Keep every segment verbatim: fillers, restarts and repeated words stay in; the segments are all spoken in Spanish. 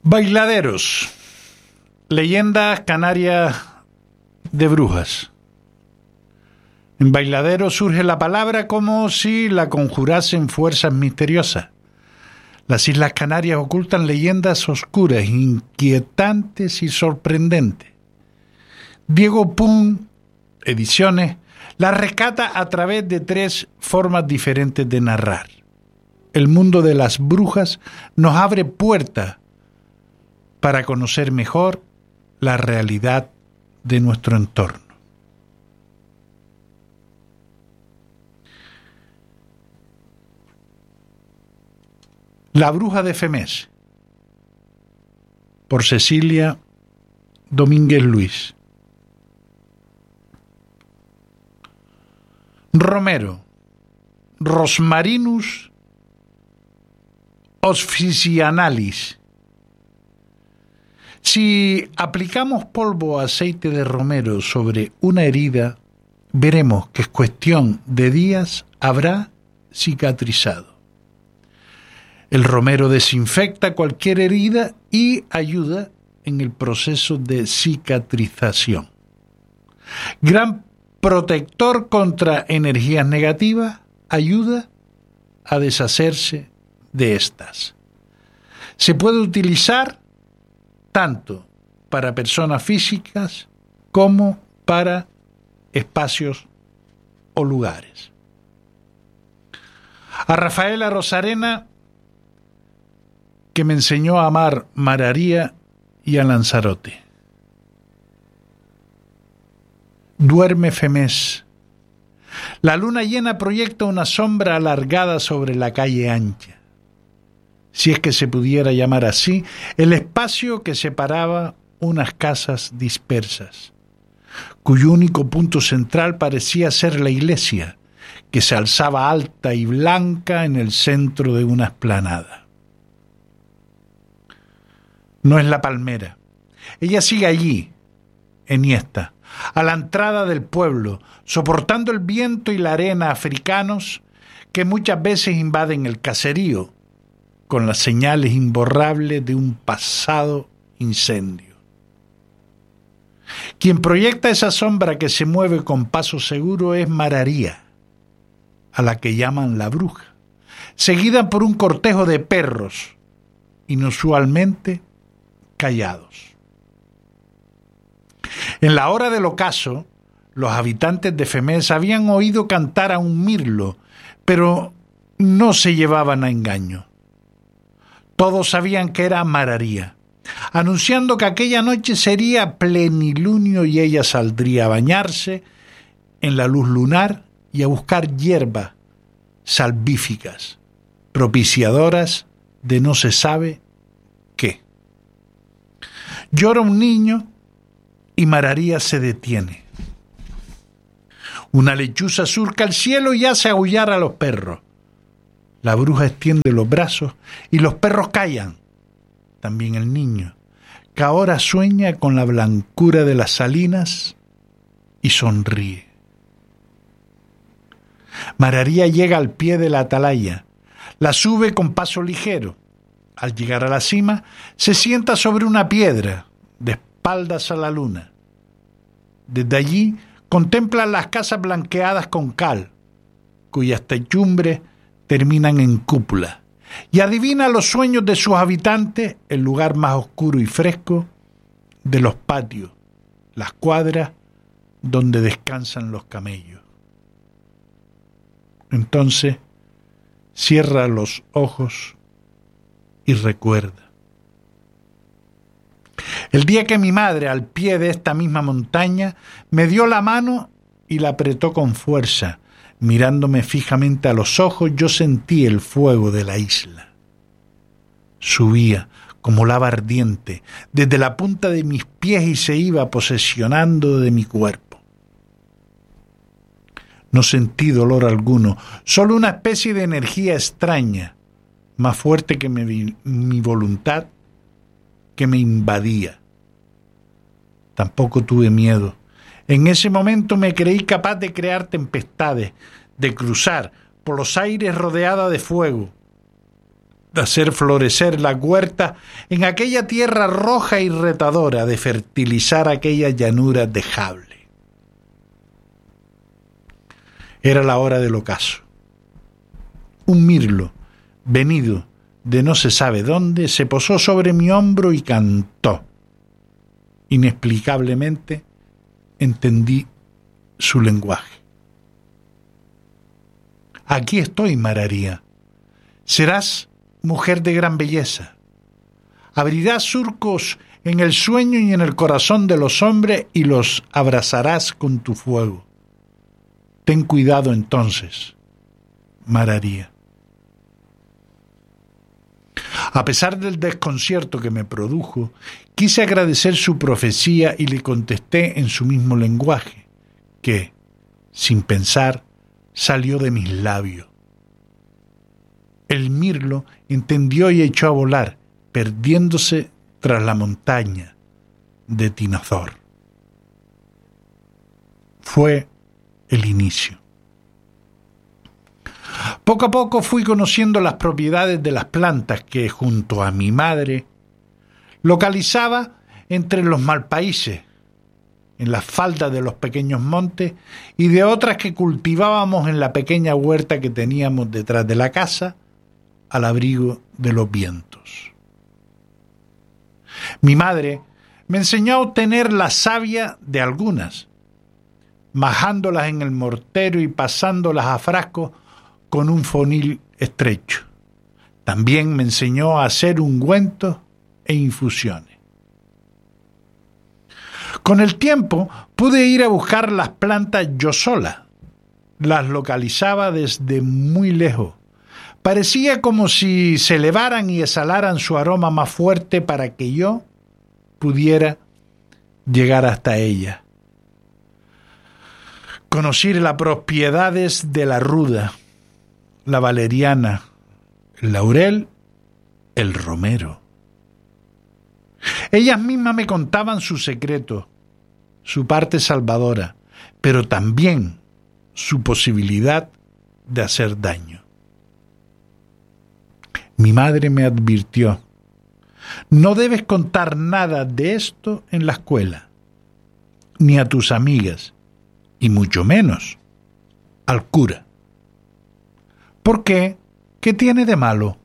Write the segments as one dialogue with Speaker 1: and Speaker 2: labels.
Speaker 1: Bailaderos, leyendas canarias de brujas. En bailadero surge la palabra como si la conjurasen fuerzas misteriosas. Las Islas Canarias ocultan leyendas oscuras, inquietantes y sorprendentes. Diego Pun Ediciones la rescata a través de tres formas diferentes de narrar. El mundo de las brujas nos abre puertas para conocer mejor la realidad de nuestro entorno. La bruja de Femés, por Cecilia Domínguez Luis. Romero, Rosmarinus officinalis. Si aplicamos polvo o aceite de romero sobre una herida, veremos que es cuestión de días habrá cicatrizado. El romero desinfecta cualquier herida y ayuda en el proceso de cicatrización. Gran protector contra energías negativas, ayuda a deshacerse de estas. Se puede utilizar tanto para personas físicas como para espacios o lugares. A Rafaela Rosarena, que me enseñó a amar Mararía y a Lanzarote. Duerme Femés. La luna llena proyecta una sombra alargada sobre la calle ancha, si es que se pudiera llamar así, el espacio que separaba unas casas dispersas, cuyo único punto central parecía ser la iglesia, que se alzaba alta y blanca en el centro de una explanada. No es la palmera. Ella sigue allí, enhiesta, a la entrada del pueblo, soportando el viento y la arena africanos que muchas veces invaden el caserío, con las señales imborrables de un pasado incendio. Quien proyecta esa sombra que se mueve con paso seguro es Mararía, a la que llaman la bruja, seguida por un cortejo de perros, inusualmente callados. En la hora del ocaso, los habitantes de Femés habían oído cantar a un mirlo, pero no se llevaban a engaño. Todos sabían que era Mararía, anunciando que aquella noche sería plenilunio y ella saldría a bañarse en la luz lunar y a buscar hierbas salvíficas, propiciadoras de no se sabe qué. Llora un niño y Mararía se detiene. Una lechuza surca el cielo y hace aullar a los perros. La bruja extiende los brazos y los perros callan. También el niño, que ahora sueña con la blancura de las salinas y sonríe. Mararía llega al pie de la atalaya, la sube con paso ligero. Al llegar a la cima, se sienta sobre una piedra, de espaldas a la luna. Desde allí contempla las casas blanqueadas con cal, cuyas techumbres terminan en cúpula, y adivina los sueños de sus habitantes, el lugar más oscuro y fresco de los patios, las cuadras donde descansan los camellos. Entonces cierra los ojos y recuerda. El día que mi madre, al pie de esta misma montaña, me dio la mano y la apretó con fuerza, mirándome fijamente a los ojos, yo sentí el fuego de la isla. Subía como lava ardiente desde la punta de mis pies y se iba posesionando de mi cuerpo. No sentí dolor alguno, solo una especie de energía extraña, más fuerte que mi, mi voluntad, que me invadía. Tampoco tuve miedo. En ese momento me creí capaz de crear tempestades, de cruzar por los aires rodeada de fuego. de hacer florecer la huerta en aquella tierra roja y retadora, de fertilizar aquella llanura dejable. Era la hora del ocaso. Un mirlo, venido de no se sabe dónde, se posó sobre mi hombro y cantó. Inexplicablemente entendí su lenguaje. Aquí estoy, Mararía. Serás mujer de gran belleza. Abrirás surcos en el sueño y en el corazón de los hombres y los abrazarás con tu fuego. Ten cuidado entonces, Mararía. A pesar del desconcierto que me produjo, quise agradecer su profecía y le contesté en su mismo lenguaje, que, sin pensar, salió de mis labios. El mirlo entendió y echó a volar, perdiéndose tras la montaña de Tinozor. Fue el inicio. Poco a poco fui conociendo las propiedades de las plantas que, junto a mi madre, localizaba entre los malpaíses, en las faldas de los pequeños montes, y de otras que cultivábamos en la pequeña huerta que teníamos detrás de la casa, al abrigo de los vientos. Mi madre me enseñó a obtener la savia de algunas, majándolas en el mortero y pasándolas a frascos con un fonil estrecho. También me enseñó a hacer ungüentos e infusiones. Con el tiempo pude ir a buscar las plantas yo sola. Las localizaba desde muy lejos. Parecía como si se elevaran y exhalaran su aroma más fuerte para que yo pudiera llegar hasta ellas. Conocí las propiedades de la ruda, la valeriana, el laurel, el romero. Ellas mismas me contaban su secreto, su parte salvadora, pero también su posibilidad de hacer daño. Mi madre me advirtió: no debes contar nada de esto en la escuela, ni a tus amigas, y mucho menos al cura. ¿Por qué? ¿Qué tiene de malo?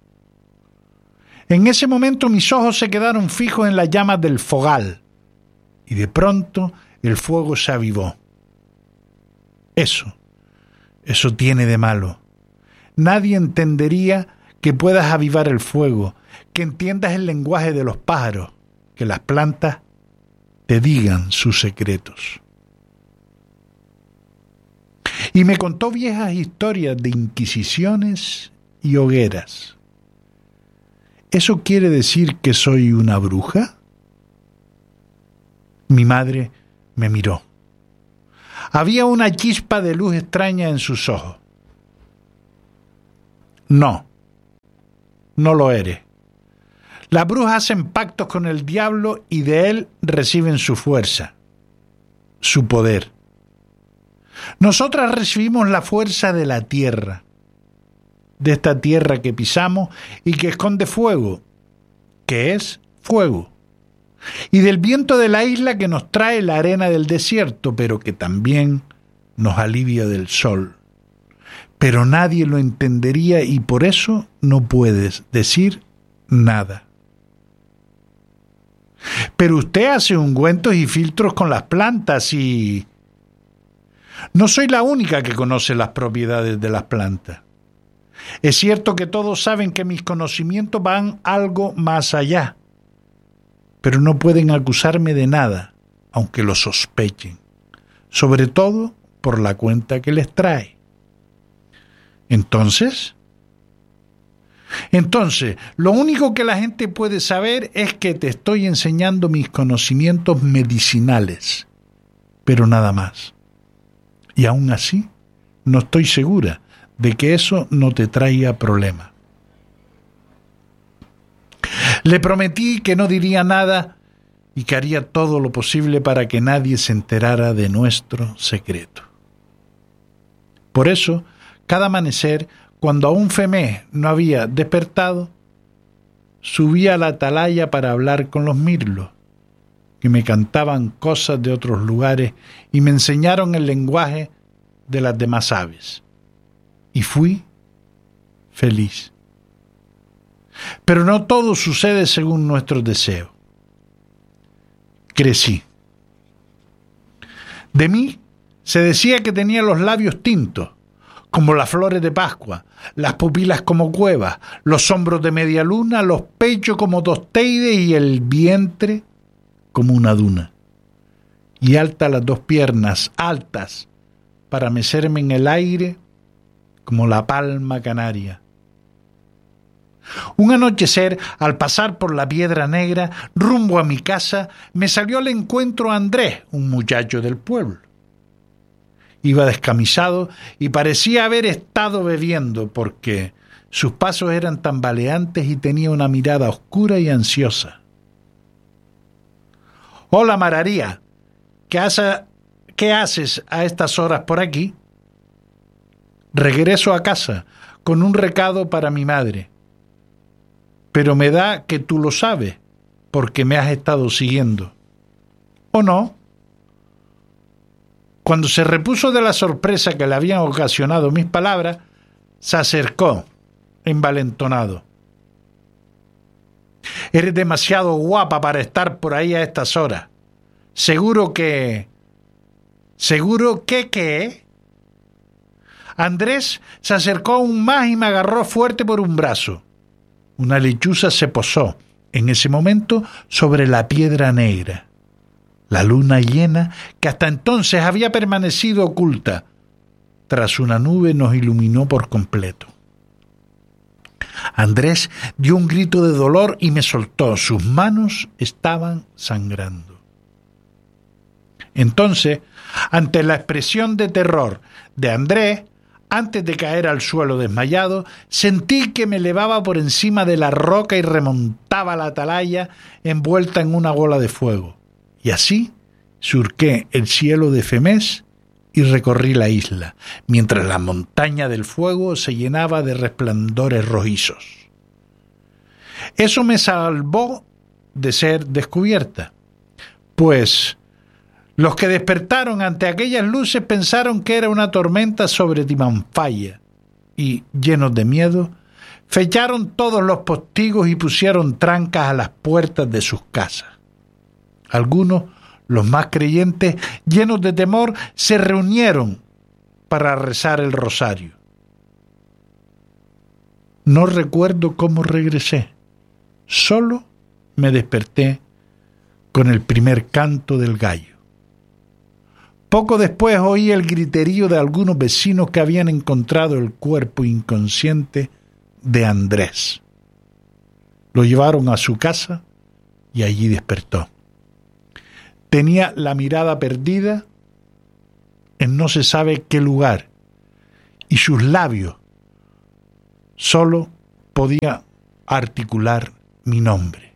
Speaker 1: En ese momento mis ojos se quedaron fijos en las llamas del fogal, y de pronto el fuego se avivó. Eso, eso tiene de malo. Nadie entendería que puedas avivar el fuego, que entiendas el lenguaje de los pájaros, que las plantas te digan sus secretos. Y me contó viejas historias de inquisiciones y hogueras. ¿Eso quiere decir que soy una bruja? Mi madre me miró. Había una chispa de luz extraña en sus ojos. No, no lo eres. Las brujas hacen pactos con el diablo y de él reciben su fuerza, su poder. Nosotras recibimos la fuerza de la tierra, de esta tierra que pisamos y que esconde fuego, que es fuego, y del viento de la isla que nos trae la arena del desierto, pero que también nos alivia del sol. Pero nadie lo entendería y por eso no puedes decir nada. Pero usted hace ungüentos y filtros con las plantas y... No soy la única que conoce las propiedades de las plantas. Es cierto que todos saben que mis conocimientos van algo más allá, pero no pueden acusarme de nada, aunque lo sospechen, sobre todo por la cuenta que les trae. Entonces, entonces, lo único que la gente puede saber es que te estoy enseñando mis conocimientos medicinales, pero nada más. Y aún así, no estoy segura de que eso no te traiga problema. Le prometí que no diría nada y que haría todo lo posible para que nadie se enterara de nuestro secreto. Por eso, cada amanecer, cuando aún Femés no había despertado, subí a la atalaya para hablar con los mirlos, que me cantaban cosas de otros lugares y me enseñaron el lenguaje de las demás aves. Y fui feliz. Pero no todo sucede según nuestros deseos. Crecí. De mí se decía que tenía los labios tintos, como las flores de Pascua, las pupilas como cuevas, los hombros de media luna, los pechos como dos teides y el vientre como una duna. Y altas las dos piernas, altas, para mecerme en el aire como la palma canaria. Un anochecer, al pasar por la Piedra Negra, rumbo a mi casa, me salió al encuentro Andrés, un muchacho del pueblo. Iba descamisado y parecía haber estado bebiendo porque sus pasos eran tambaleantes y tenía una mirada oscura y ansiosa. «Hola, Mararía, ¿qué, hace, ¿qué haces a estas horas por aquí?» «Regreso a casa con un recado para mi madre. Pero me da que tú lo sabes, porque me has estado siguiendo. ¿O no?» Cuando se repuso de la sorpresa que le habían ocasionado mis palabras, se acercó, envalentonado. «Eres demasiado guapa para estar por ahí a estas horas. Seguro que... ¿Seguro que qué?» Andrés se acercó aún más y me agarró fuerte por un brazo. Una lechuza se posó en ese momento sobre la Piedra Negra. La luna llena, que hasta entonces había permanecido oculta, tras una nube nos iluminó por completo. Andrés dio un grito de dolor y me soltó. Sus manos estaban sangrando. Entonces, ante la expresión de terror de Andrés, antes de caer al suelo desmayado, sentí que me elevaba por encima de la roca y remontaba la atalaya envuelta en una bola de fuego. Y así surqué el cielo de Femés y recorrí la isla, mientras la montaña del fuego se llenaba de resplandores rojizos. Eso me salvó de ser descubierta, pues los que despertaron ante aquellas luces pensaron que era una tormenta sobre Timanfaya y, llenos de miedo, fecharon todos los postigos y pusieron trancas a las puertas de sus casas. Algunos, los más creyentes, llenos de temor, se reunieron para rezar el rosario. No recuerdo cómo regresé, solo me desperté con el primer canto del gallo. Poco después oí el griterío de algunos vecinos que habían encontrado el cuerpo inconsciente de Andrés. Lo llevaron a su casa y allí despertó. Tenía la mirada perdida en no se sabe qué lugar y sus labios solo podían articular mi nombre.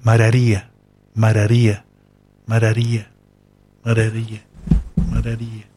Speaker 1: Mararía, Mararía, Mararía, Mararía, Mararía.